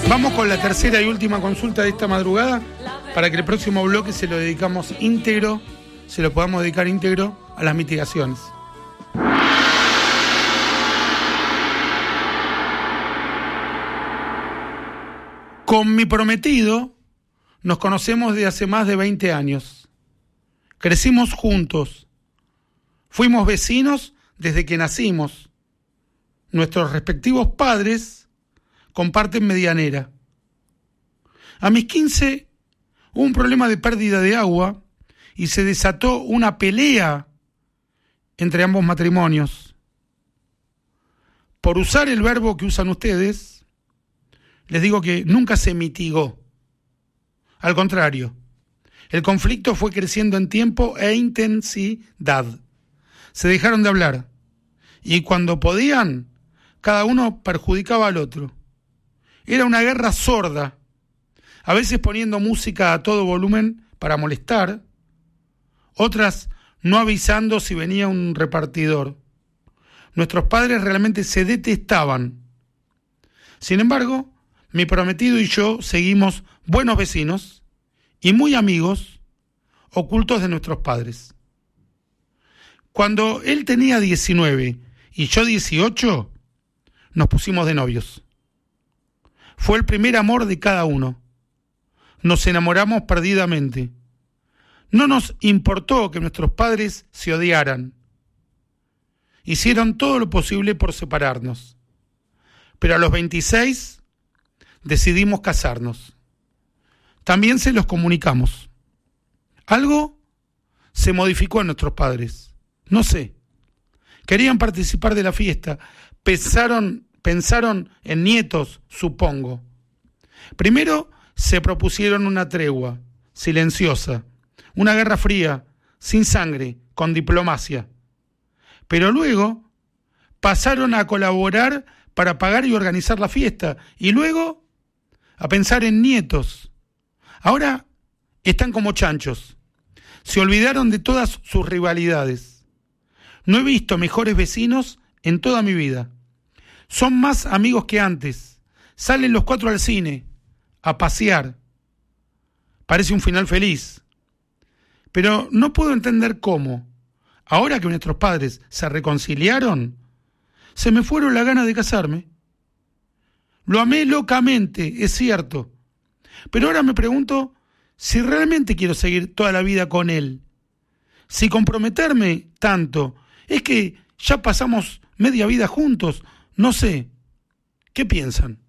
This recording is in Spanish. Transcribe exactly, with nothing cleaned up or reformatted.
Vamos con la tercera y última consulta de esta madrugada para que el próximo bloque se lo dedicamos íntegro, se lo podamos dedicar íntegro a las mitigaciones. Con mi prometido nos conocemos desde hace más de veinte años. Crecimos juntos. Fuimos vecinos desde que nacimos. Nuestros respectivos padres comparten medianera. A mis quince hubo un problema de pérdida de agua y se desató una pelea entre ambos matrimonios. Por usar el verbo que usan ustedes, les digo que nunca se mitigó. Al contrario, el conflicto fue creciendo en tiempo e intensidad. Se dejaron de hablar y cuando podían, cada uno perjudicaba al otro. Era una guerra sorda, a veces poniendo música a todo volumen para molestar, otras no avisando si venía un repartidor. Nuestros padres realmente se detestaban. Sin embargo, mi prometido y yo seguimos buenos vecinos y muy amigos, ocultos de nuestros padres. Cuando él tenía diecinueve y yo dieciocho, nos pusimos de novios. Fue el primer amor de cada uno. Nos enamoramos perdidamente. No nos importó que nuestros padres se odiaran. Hicieron todo lo posible por separarnos. Pero a los veintiséis decidimos casarnos. También se los comunicamos. Algo se modificó en nuestros padres. No sé. Querían participar de la fiesta. Pensaron... Pensaron en nietos, supongo. Primero se propusieron una tregua, silenciosa, una guerra fría, sin sangre, con diplomacia. Pero luego pasaron a colaborar para pagar y organizar la fiesta, y luego a pensar en nietos. Ahora están como chanchos. Se olvidaron de todas sus rivalidades. No he visto mejores vecinos en toda mi vida. Son más amigos que antes. Salen los cuatro al cine, a pasear. Parece un final feliz. Pero no puedo entender cómo. Ahora que nuestros padres se reconciliaron, se me fueron la gana de casarme. Lo amé locamente, es cierto. Pero ahora me pregunto si realmente quiero seguir toda la vida con él. Si comprometerme tanto es que ya pasamos media vida juntos. No sé, ¿qué piensan?